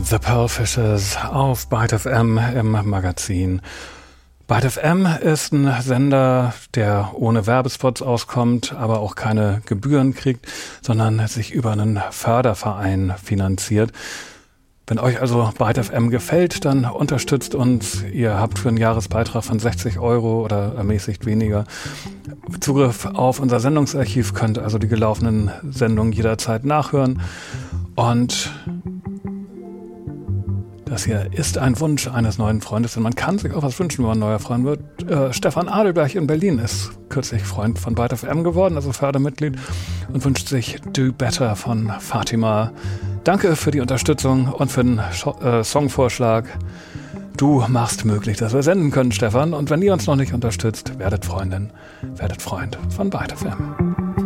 The Pearl Fishes auf Byte FM im Magazin. Byte FM ist ein Sender, der ohne Werbespots auskommt, aber auch keine Gebühren kriegt, sondern sich über einen Förderverein finanziert. Wenn euch also Byte FM gefällt, dann unterstützt uns. Ihr habt für einen Jahresbeitrag von 60 € oder ermäßigt weniger Zugriff auf unser Sendungsarchiv, könnt also die gelaufenen Sendungen jederzeit nachhören. Und das hier ist ein Wunsch eines neuen Freundes und man kann sich auch was wünschen, wenn man ein neuer Freund wird. Stefan Adelberg in Berlin ist kürzlich Freund von Byte FM geworden, also Fördermitglied, und wünscht sich Do Better von Fatima. Danke für die Unterstützung und für den Songvorschlag. Du machst möglich, dass wir senden können, Stefan. Und wenn ihr uns noch nicht unterstützt, werdet Freundin, werdet Freund von Byte FM.